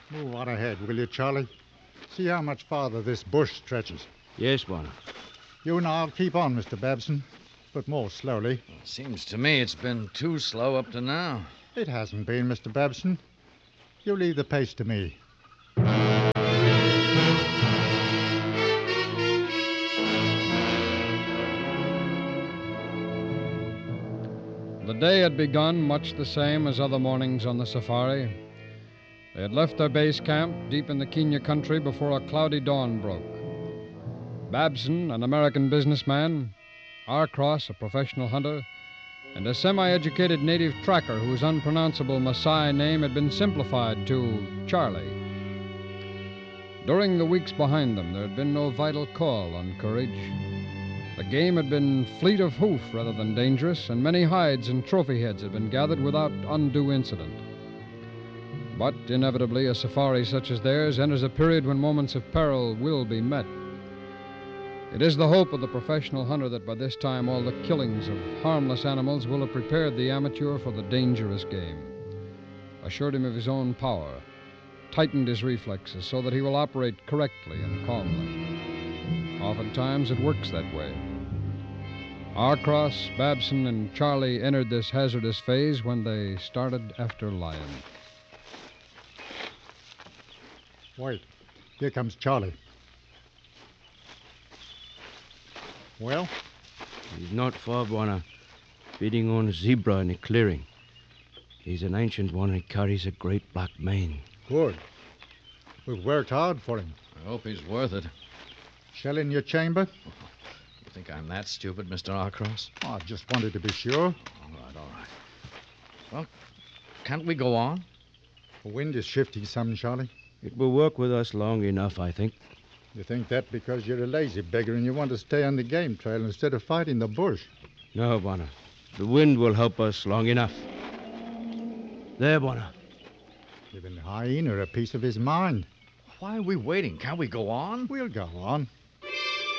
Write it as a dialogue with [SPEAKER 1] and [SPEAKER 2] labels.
[SPEAKER 1] Move on ahead, will you, Charlie? See how much farther this bush stretches.
[SPEAKER 2] Yes, Bonner.
[SPEAKER 1] You and I'll keep on, Mr. Babson, but more slowly.
[SPEAKER 3] It seems to me it's been too slow up to now.
[SPEAKER 1] It hasn't been, Mr. Babson. You leave the pace to me.
[SPEAKER 4] The day had begun much the same as other mornings on the safari. They had left their base camp deep in the Kenya country before a cloudy dawn broke. Babson, an American businessman, Arcross, a professional hunter, and a semi-educated native tracker whose unpronounceable Maasai name had been simplified to Charlie. During the weeks behind them, there had been no vital call on courage. The game had been fleet of hoof rather than dangerous, and many hides and trophy heads had been gathered without undue incident. But inevitably, a safari such as theirs enters a period when moments of peril will be met. It is the hope of the professional hunter that by this time all the killings of harmless animals will have prepared the amateur for the dangerous game, assured him of his own power, tightened his reflexes so that he will operate correctly and calmly. Oftentimes it works that way. Arcross, Babson, and Charlie entered this hazardous phase when they started after lion.
[SPEAKER 1] Wait. Here comes Charlie. Well?
[SPEAKER 2] He's not far, Bonner. Feeding on a zebra in a clearing. He's an ancient one and carries a great black mane.
[SPEAKER 1] Good. We've worked hard for him.
[SPEAKER 3] I hope he's worth it.
[SPEAKER 1] Shell in your chamber?
[SPEAKER 3] You think I'm that stupid, Mr. Arcross?
[SPEAKER 1] Oh, I just wanted to be sure.
[SPEAKER 3] All right. Well, can't we go on?
[SPEAKER 1] The wind is shifting some, Charlie.
[SPEAKER 2] It will work with us long enough, I think.
[SPEAKER 1] You think that because you're a lazy beggar and you want to stay on the game trail instead of fighting the bush?
[SPEAKER 2] No, Bonner. The wind will help us long enough. There, Bonner.
[SPEAKER 1] Giving the hyena a piece of his mind.
[SPEAKER 3] Why are we waiting? Can't we go on?
[SPEAKER 1] We'll go on.